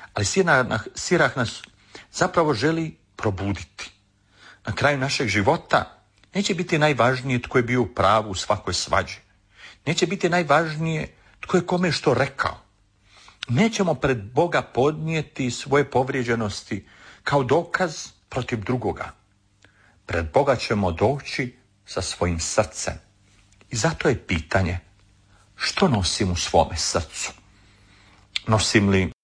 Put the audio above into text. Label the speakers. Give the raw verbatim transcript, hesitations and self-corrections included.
Speaker 1: Ali sirah nas zapravo želi probuditi. Na kraju našeg života neće biti najvažnije tko je bio u pravu u svakoj svađi. Neće biti najvažnije tko je kome što rekao. Nećemo pred Boga podnijeti svoje povrijeđenosti kao dokaz protiv drugoga. Pred Boga ćemo doći sa svojim srcem. I zato je pitanje, što nosim u svome srcu? Nosim li